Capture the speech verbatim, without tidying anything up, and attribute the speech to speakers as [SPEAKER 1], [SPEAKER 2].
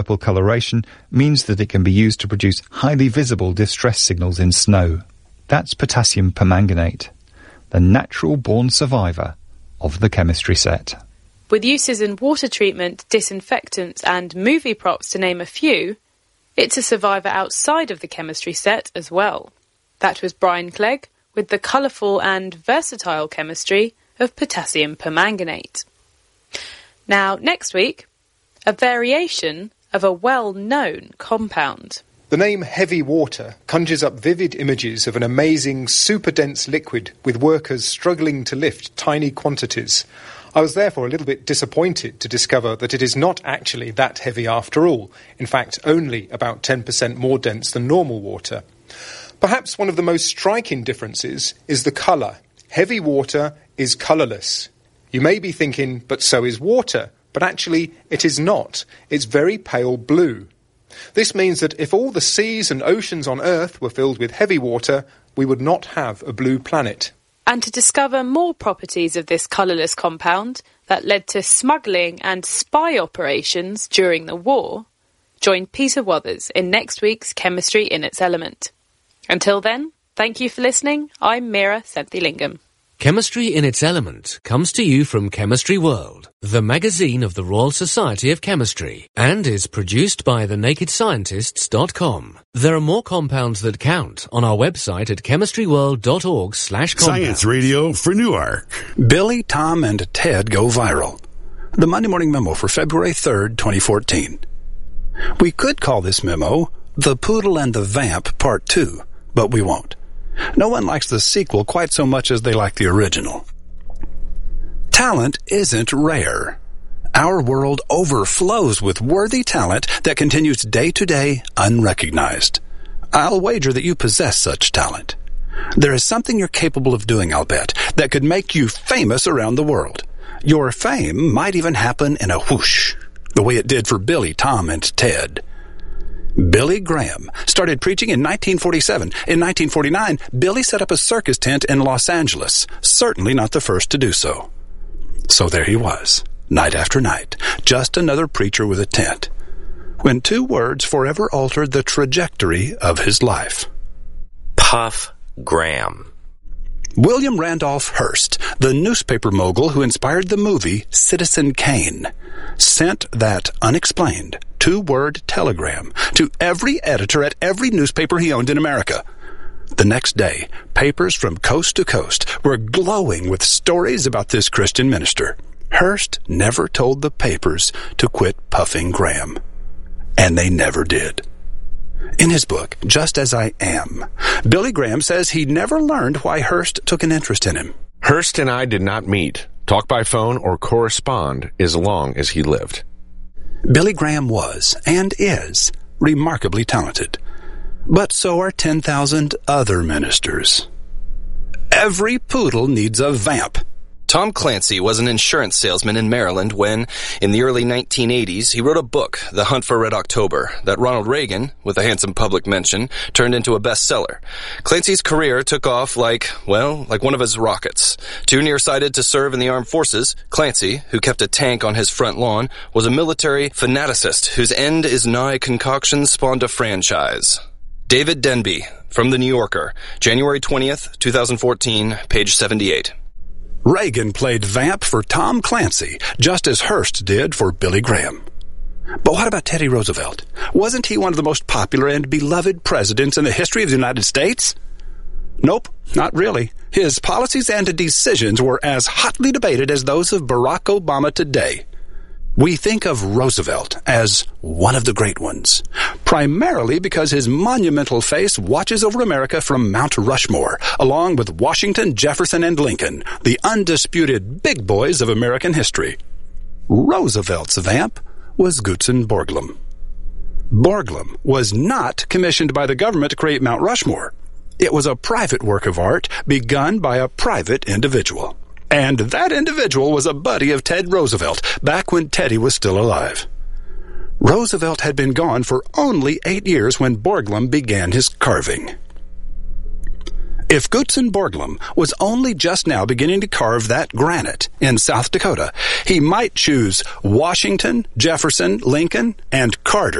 [SPEAKER 1] Purple coloration means that it can be used to produce highly visible distress signals in snow. That's potassium permanganate, the natural-born survivor of the chemistry set.
[SPEAKER 2] With uses in water treatment, disinfectants and movie props to name a few, it's a survivor outside of the chemistry set as well. That was Brian Clegg with the colourful and versatile chemistry of potassium permanganate. Now, next week, a variation of a well-known compound.
[SPEAKER 3] The name heavy water conjures up vivid images of an amazing, super-dense liquid with workers struggling to lift tiny quantities. I was therefore a little bit disappointed to discover that it is not actually that heavy after all, in fact only about ten percent more dense than normal water. Perhaps one of the most striking differences is the colour. Heavy water is colourless. You may be thinking, but so is water, but actually it is not. It's very pale blue. This means that if all the seas and oceans on Earth were filled with heavy water, we would not have a blue planet.
[SPEAKER 2] And to discover more properties of this colourless compound that led to smuggling and spy operations during the war, join Peter Wothers in next week's Chemistry in its Element. Until then, thank you for listening. I'm Mira Senthilingam.
[SPEAKER 4] Chemistry in its Element comes to you from Chemistry World, the magazine of the Royal Society of Chemistry, and is produced by the naked scientists dot com. There are more compounds that count on our website at chemistry world dot org slash compound.
[SPEAKER 5] Science Radio for Newark.
[SPEAKER 6] Billy, Tom, and Ted go viral. The Monday Morning Memo for February third, twenty fourteen. We could call this memo The Poodle and the Vamp Part two, but we won't. No one likes the sequel quite so much as they like the original. Talent isn't rare. Our world overflows with worthy talent that continues day to day unrecognized. I'll wager that you possess such talent. There is something you're capable of doing, I'll bet, that could make you famous around the world. Your fame might even happen in a whoosh, the way it did for Billy, Tom, and Ted. Billy Graham started preaching in nineteen forty-seven. In nineteen forty-nine, Billy set up a circus tent in Los Angeles, certainly not the first to do so. So there he was, night after night, just another preacher with a tent, when two words forever altered the trajectory of his life.
[SPEAKER 7] Puff Graham.
[SPEAKER 6] William Randolph Hearst, the newspaper mogul who inspired the movie Citizen Kane, sent that unexplained two-word telegram to every editor at every newspaper he owned in America. The next day, papers from coast to coast were glowing with stories about this Christian minister. Hearst never told the papers to quit puffing Graham. And they never did. In his book, Just As I Am, Billy Graham says he never learned why Hearst took an interest in him.
[SPEAKER 8] Hearst and I did not meet, talk by phone, or correspond as long as he lived.
[SPEAKER 6] Billy Graham was, and is, remarkably talented. But so are ten thousand other ministers. Every poodle needs a vamp.
[SPEAKER 7] Tom Clancy was an insurance salesman in Maryland when, in the early nineteen eighties, he wrote a book, The Hunt for Red October, that Ronald Reagan, with a handsome public mention, turned into a bestseller. Clancy's career took off like, well, like one of his rockets. Too nearsighted to serve in the armed forces, Clancy, who kept a tank on his front lawn, was a military fanaticist whose end is nigh concoction spawned a franchise. David Denby, from The New Yorker, January twentieth, twenty fourteen, page seventy-eight.
[SPEAKER 6] Reagan played vamp for Tom Clancy, just as Hearst did for Billy Graham. But what about Teddy Roosevelt? Wasn't he one of the most popular and beloved presidents in the history of the United States? Nope, not really. His policies and decisions were as hotly debated as those of Barack Obama today. We think of Roosevelt as one of the great ones, primarily because his monumental face watches over America from Mount Rushmore, along with Washington, Jefferson, and Lincoln, the undisputed big boys of American history. Roosevelt's vamp was Gutzon Borglum. Borglum was not commissioned by the government to create Mount Rushmore. It was a private work of art begun by a private individual. And that individual was a buddy of Ted Roosevelt, back when Teddy was still alive. Roosevelt had been gone for only eight years when Borglum began his carving. If Gutzon Borglum was only just now beginning to carve that granite in South Dakota, he might choose Washington, Jefferson, Lincoln, and Carter